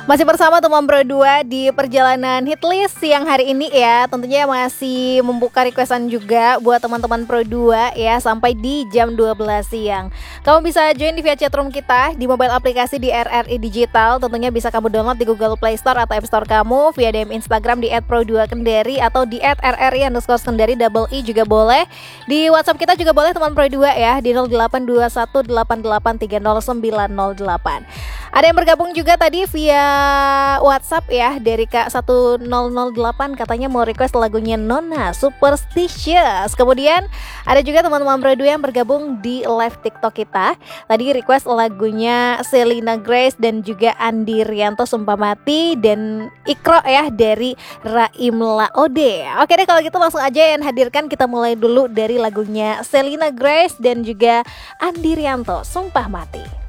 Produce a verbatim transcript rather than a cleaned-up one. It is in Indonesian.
Masih bersama teman Pro dua di perjalanan hitlist siang hari ini ya. Tentunya masih membuka requestan juga buat teman-teman Pro dua ya sampai di jam dua belas siang. Kamu bisa join di via chatroom kita di mobile aplikasi di R R I Digital. Tentunya bisa kamu download di Google Play Store atau App Store kamu, via D M Instagram di et pro dua kendari atau di et r r i underscore kendari double i juga boleh. Di WhatsApp kita juga boleh teman Pro dua ya di nol delapan dua satu delapan delapan tiga nol sembilan nol delapan. Ada yang bergabung juga tadi via WhatsApp ya dari Kak satu nol nol delapan, katanya mau request lagunya Nona Superstitious. Kemudian ada juga teman-teman Pro dua yang bergabung di live TikTok kita. Tadi request lagunya Selena Grace dan juga Andi Rianto Sumpah Mati dan Ikro ya dari Raim Laode. Oke deh, kalau gitu langsung aja yang hadirkan, kita mulai dulu dari lagunya Selena Grace dan juga Andi Rianto Sumpah Mati.